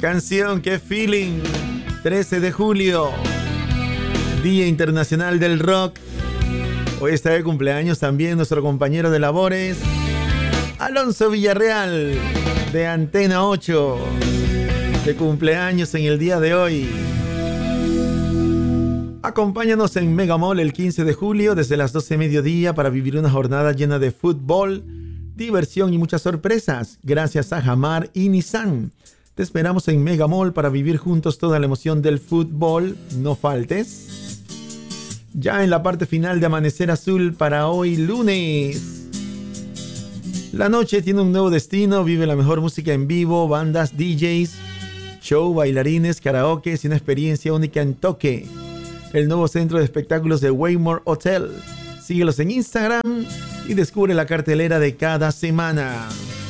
canción, qué feeling. 13 de julio, Día Internacional del Rock. Hoy está de cumpleaños también nuestro compañero de labores, Alonso Villarreal, de Antena 8. De cumpleaños en el día de hoy. Acompáñanos en Megamall el 15 de julio desde las 12 mediodía para vivir una jornada llena de fútbol, diversión y muchas sorpresas. Gracias a Jamar y Nissan. Te esperamos en Megamall para vivir juntos toda la emoción del fútbol. No faltes. Ya en la parte final de Amanecer Azul para hoy lunes. La noche tiene un nuevo destino. Vive la mejor música en vivo, bandas, DJs, show, bailarines, karaoke y una experiencia única en toque. El nuevo centro de espectáculos de Waymore Hotel. Síguelos en Instagram y descubre la cartelera de cada semana.